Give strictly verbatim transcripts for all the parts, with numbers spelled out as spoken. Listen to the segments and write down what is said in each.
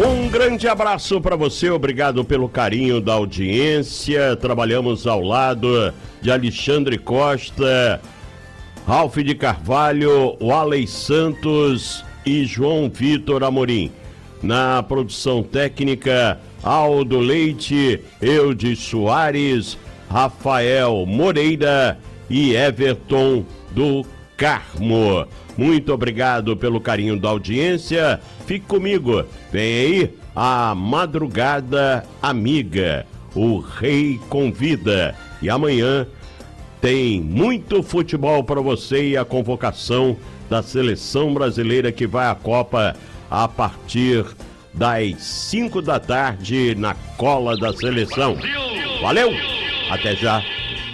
Um grande abraço para você, obrigado pelo carinho da audiência. Trabalhamos ao lado de Alexandre Costa, Ralph de Carvalho, Walley Santos e João Vitor Amorim. Na produção técnica, Aldo Leite, Eudes Soares, Rafael Moreira e Everton do Carmo. Muito obrigado pelo carinho da audiência. Fique comigo. Vem aí a Madrugada Amiga. O Rei convida. E amanhã tem muito futebol para você e a convocação da seleção brasileira que vai à Copa a partir das cinco da tarde na cola da seleção. Valeu! Até já!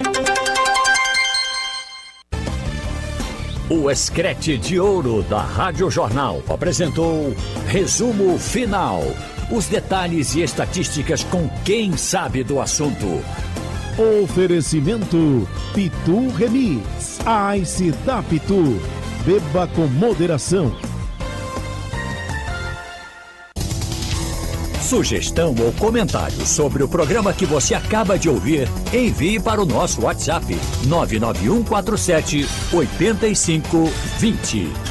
O Escrete de Ouro da Rádio Jornal apresentou Resumo Final. Os detalhes e estatísticas com quem sabe do assunto. Oferecimento Pitu Remix. Ice da Pitu. Beba com moderação. Sugestão ou comentário sobre o programa que você acaba de ouvir, envie para o nosso WhatsApp nove nove um quatro sete oito cinco dois zero.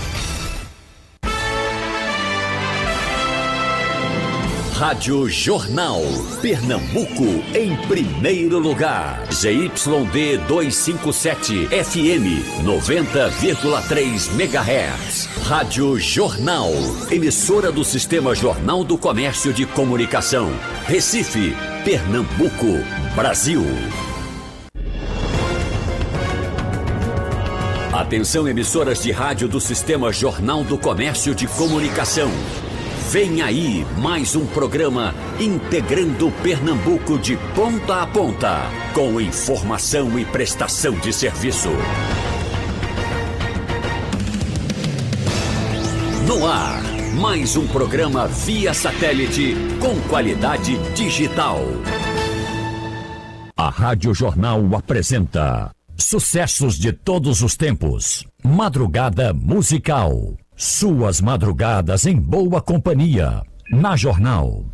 Rádio Jornal, Pernambuco em primeiro lugar. Z Y D duzentos e cinquenta e sete, F M noventa vírgula três megahertz. Rádio Jornal, emissora do Sistema Jornal do Comércio de Comunicação. Recife, Pernambuco, Brasil. Atenção, emissoras de rádio do Sistema Jornal do Comércio de Comunicação. Vem aí mais um programa integrando Pernambuco de ponta a ponta, com informação e prestação de serviço. No ar, mais um programa via satélite com qualidade digital. A Rádio Jornal apresenta sucessos de todos os tempos. Madrugada musical. Suas madrugadas em boa companhia. Na Jornal.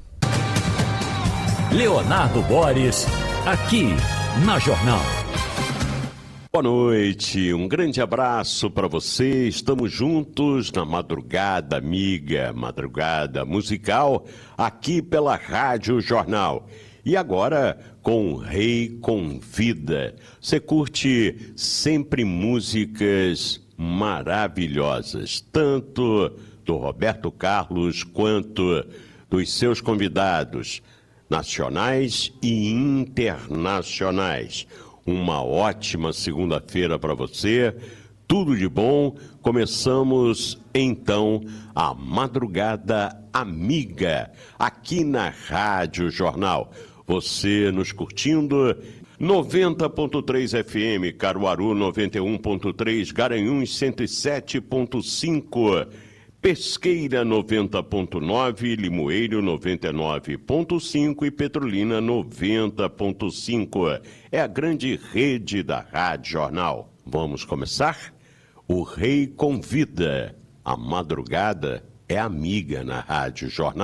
Leonardo Boris, aqui na Jornal. Boa noite, um grande abraço para você. Estamos juntos na Madrugada Amiga, Madrugada Musical, aqui pela Rádio Jornal. E agora com o Rei Convida. Você curte sempre músicas maravilhosas, tanto do Roberto Carlos quanto dos seus convidados, nacionais e internacionais. Uma ótima segunda-feira para você, tudo de bom. Começamos então a Madrugada Amiga, aqui na Rádio Jornal. Você nos curtindo, noventa ponto três F M, Caruaru noventa e um ponto três, Garanhuns cento e sete ponto cinco, Pesqueira noventa ponto nove, Limoeiro noventa e nove ponto cinco e Petrolina noventa ponto cinco. É a grande rede da Rádio Jornal. Vamos começar? O Rei convida. A madrugada é amiga na Rádio Jornal.